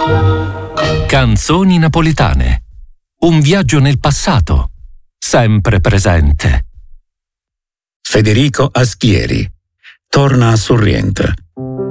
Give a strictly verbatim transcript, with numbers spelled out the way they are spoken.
Canzoni napoletane. Un viaggio nel passato, sempre presente. Federico Aschieri torna a Sorrento.